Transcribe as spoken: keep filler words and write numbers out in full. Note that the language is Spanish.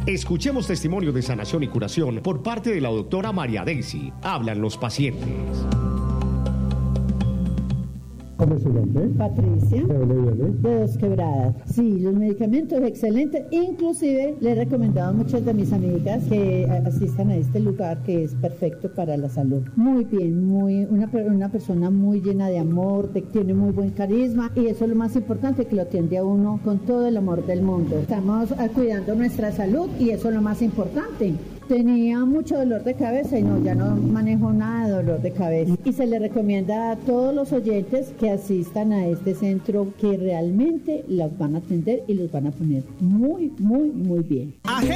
Escuchemos testimonio de sanación y curación por parte de la doctora María Daisy. Hablan los pacientes. ¿Cómo es su nombre? Patricia, ¿De dónde viene? de Dos Quebradas. Sí, los medicamentos excelentes. Inclusive le he recomendado a muchas de mis amigas que asistan a este lugar que es perfecto para la salud. Muy bien, muy una, una persona muy llena de amor, de, tiene muy buen carisma y eso es lo más importante, que lo atiende a uno con todo el amor del mundo. Estamos cuidando nuestra salud y eso es lo más importante. Tenía mucho dolor de cabeza y no, ya no manejo nada de dolor de cabeza. Y se le recomienda a todos los oyentes que asistan a este centro, que realmente los van a atender y los van a poner muy, muy, muy bien.